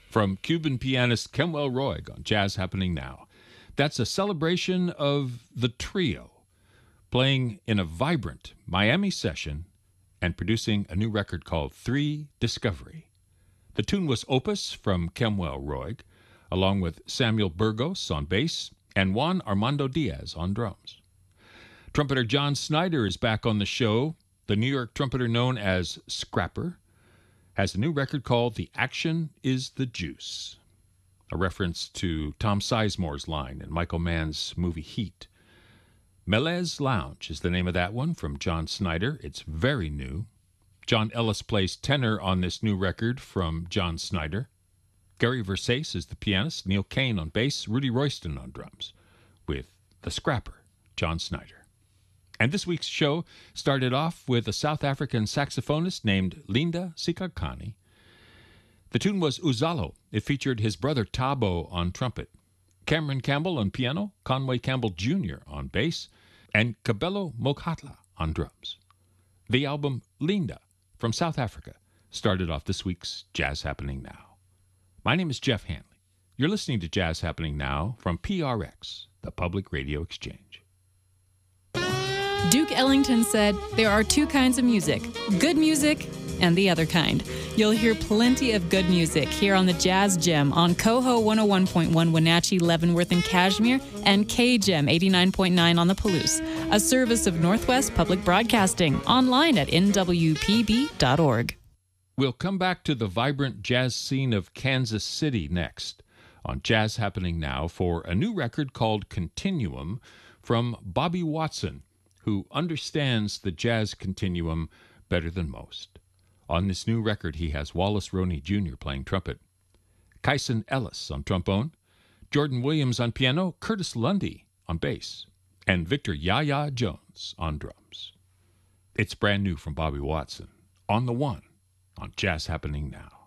from Cuban pianist Kenwell Roig on Jazz Happening Now. That's a celebration of the trio, playing in a vibrant Miami session and producing a new record called 3 Discovery. The tune was Opus from Kenwell Roig, along with Samuel Burgos on bass and Juan Armando Diaz on drums. Trumpeter John Snyder is back on the show. The New York trumpeter known as Scrapper has a new record called The Action is the Juice, a reference to Tom Sizemore's line in Michael Mann's movie Heat. Melez Lounge is the name of that one from John Snyder. It's very new. John Ellis plays tenor on this new record from John Snyder. Gary Versace is the pianist, Neil Kane on bass, Rudy Royston on drums, with the Scrapper, John Snyder. And this week's show started off with a South African saxophonist named Linda Sikhakhane. The tune was Uzalo. It featured his brother Thabo on trumpet, Cameron Campbell on piano, Conway Campbell Jr. on bass, and Kabelo Mokhatla on drums. The album Linda from South Africa started off this week's Jazz Happening Now. My name is Jeff Hanley. You're listening to Jazz Happening Now from PRX, the Public Radio Exchange. Duke Ellington said, "There are two kinds of music, good music and the other kind." You'll hear plenty of good music here on the Jazz Gem on Coho 101.1 Wenatchee, Leavenworth, and Kashmir, and KGEM 89.9 on the Palouse, a service of Northwest Public Broadcasting, online at nwpb.org. We'll come back to the vibrant jazz scene of Kansas City next on Jazz Happening Now for a new record called Continuum from Bobby Watson, who understands the jazz continuum better than most. On this new record, he has Wallace Roney Jr. playing trumpet, Kyson Ellis on trombone, Jordan Williams on piano, Curtis Lundy on bass, and Victor Yaya Jones on drums. It's brand new from Bobby Watson, On the One, on Jazz Happening Now.